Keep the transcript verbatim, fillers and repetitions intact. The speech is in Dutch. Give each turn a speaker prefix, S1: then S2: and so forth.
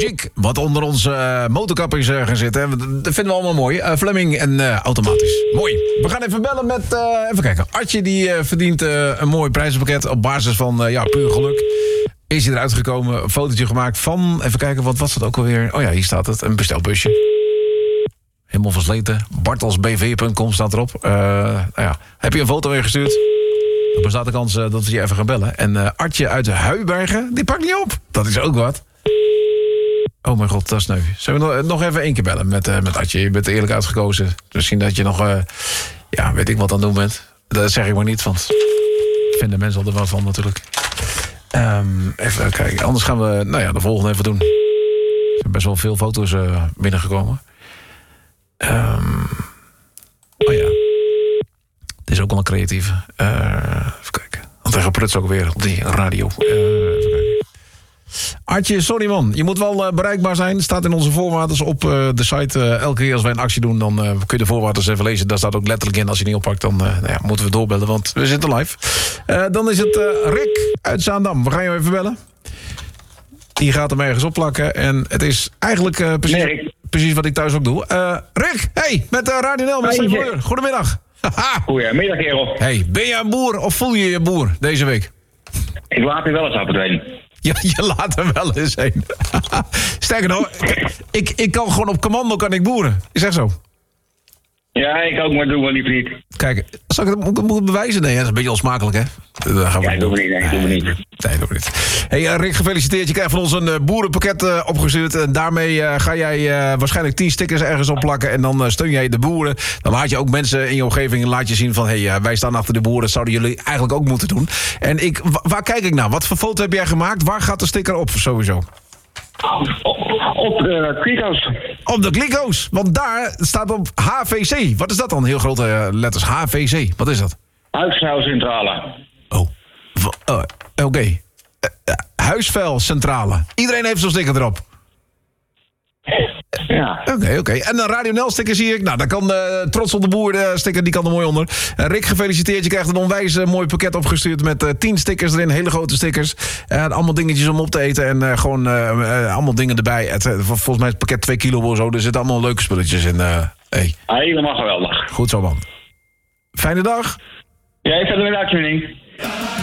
S1: Rick, wat onder onze uh, motorkap is uh, gaan zitten. Dat vinden we allemaal mooi. Uh, Fleming en uh, automatisch. Mooi. We gaan even bellen met, uh, even kijken. Artje die uh, verdient uh, een mooi prijzenpakket op basis van uh, ja, puur geluk. Is hij eruit gekomen, een fotootje gemaakt van, even kijken, wat was dat ook alweer? Oh ja, hier staat het, een bestelbusje. Helemaal versleten. bartels b v punt com staat erop. Uh, nou ja. Heb je een foto ingestuurd? Dan bestaat de kans uh, dat we je even gaan bellen. En uh, Artje uit Huibergen, die pakt niet op. Dat is ook wat. Oh mijn god, dat is sneu. Zullen we nog, nog even één keer bellen met, uh, met Artje? Je bent eerlijk uitgekozen. Misschien dat je nog, uh, ja, weet ik wat aan het doen bent. Dat zeg ik maar niet, want vinden mensen er wel van natuurlijk. Um, even kijken, anders gaan we, nou ja, de volgende even doen. Er zijn best wel veel foto's uh, binnengekomen. Um, oh ja. Dit is ook wel een creatieve. Uh, even kijken. Want hij geprutst ook weer op die radio. Uh, even kijken. Artje, sorry man. Je moet wel uh, bereikbaar zijn. Staat in onze voorwaarden op uh, de site. Uh, elke keer als wij een actie doen, dan uh, kun je de voorwaarden even lezen. Daar staat ook letterlijk in. Als je niet oppakt, dan uh, nou ja, moeten we doorbellen. Want we zitten live. Uh, dan is het uh, Rick uit Zaandam. We gaan jou even bellen. Die gaat hem ergens opplakken. En het is eigenlijk uh, precies, nee. precies wat ik thuis ook doe. Uh, Rick, hey, met uh, Radio Nel, met Steven Uur. Goedemiddag.
S2: Goedemiddag, kerel.
S1: Hey, ben je een boer of voel je je boer deze week?
S2: Ik laat er wel eens af het heen.
S1: Ja, je laat er wel eens heen. Sterker nog, ik, ik kan gewoon op commando kan ik boeren. Is echt zo.
S2: Ja, ik ook, maar doe wel liever niet.
S1: Kijk, zal ik het moet bewijzen? Nee, dat is een beetje onsmakelijk, hè?
S2: Dat gaan we ja, doen we niet. Nee, doen we niet.
S1: Nee, doen we niet. Hey, uh, Rick, gefeliciteerd. Je krijgt van ons een uh, boerenpakket uh, opgestuurd. En daarmee uh, ga jij uh, waarschijnlijk tien stickers ergens opplakken. En dan uh, steun jij de boeren. Dan laat je ook mensen in je omgeving laat je zien van... hé, hey, uh, wij staan achter de boeren. Dat zouden jullie eigenlijk ook moeten doen. En ik, w- waar kijk ik naar? Wat voor foto heb jij gemaakt? Waar gaat de sticker op, sowieso?
S2: Op, op de kliko's.
S1: Op de kliko's. Want daar staat op H V C. Wat is dat dan? Heel grote uh, letters. H V C. Wat is dat?
S2: Huisvuilcentrale.
S1: Oh. V- uh, Oké. Okay. Uh, uh, huisvuilcentrale. Iedereen heeft zo'n sticker erop.
S2: Ja.
S1: Oké, okay, oké. Okay. En een Radio Nel sticker zie ik. Nou, daar kan de Trots op de Boer de sticker, die kan er mooi onder. Uh, Rick, gefeliciteerd. Je krijgt een onwijs uh, mooi pakket opgestuurd met uh, tien stickers erin. Hele grote stickers. Uh, allemaal dingetjes om op te eten. En uh, gewoon uh, uh, allemaal dingen erbij. Het, uh, volgens mij is het pakket twee kilo of zo. Er zitten allemaal leuke spulletjes in. Uh, hey.
S2: Helemaal geweldig.
S1: Goed zo, man. Fijne dag.
S2: Jij verder met de uitzending.